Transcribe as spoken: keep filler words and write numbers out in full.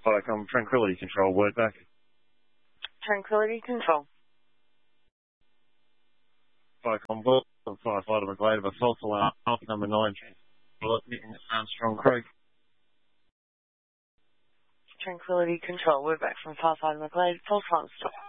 Viacom Tranquility Control, word back. Tranquility Control. Viacom Vault, firefighter McGlade of a false alarm, half number nine, bullet hitting Armstrong Creek. Tranquility Control, word back from firefighter McGlade, false alarm stop.